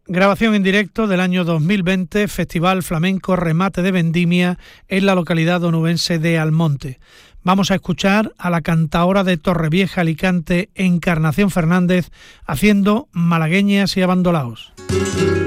Grabación en directo del año 2020, Festival Flamenco Remate de Vendimia en la localidad onubense de Almonte. Vamos a escuchar a la cantaora de Torrevieja, Alicante, Encarnación Fernández, haciendo Malagueñas y Abandolaos.